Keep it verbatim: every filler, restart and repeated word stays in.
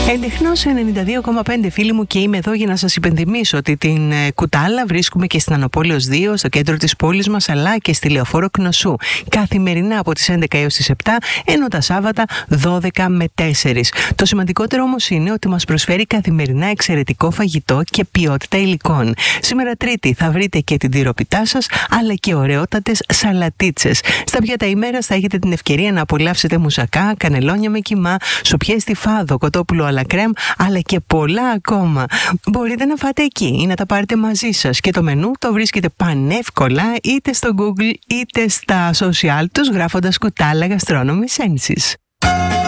Εντεχνώς ενενήντα δύο κόμμα πέντε φίλοι μου, και είμαι εδώ για να σας υπενθυμίσω ότι την Κουτάλα βρίσκουμε και στην Ανοπόλεως δύο, στο κέντρο της πόλης μας, αλλά και στη Λεωφόρο Κνωσού, καθημερινά από τις έντεκα έως τις επτά, ενώ τα Σάββατα δώδεκα με τέσσερις. Το σημαντικότερο όμως είναι ότι μας προσφέρει καθημερινά εξαιρετικό φαγητό και ποιότητα υλικών. Σήμερα Τρίτη θα βρείτε και την τυροπιτά σας, αλλά και ωραιότατες σαλατίτσες. Στα πιάτα ημέρας θα έχετε την ευκαιρία να απολαύσετε μουσακά, κανελόνια με κιμά, σοπιές τυφάδο, κοτόπουλο αλα κρέμ, αλλά και πολλά ακόμα. Μπορείτε να φάτε εκεί ή να τα πάρετε μαζί σας, και το μενού το βρίσκετε πανεύκολα είτε στο Google είτε στα social τους, γράφοντας Κουτάλα Gastronomy Senses.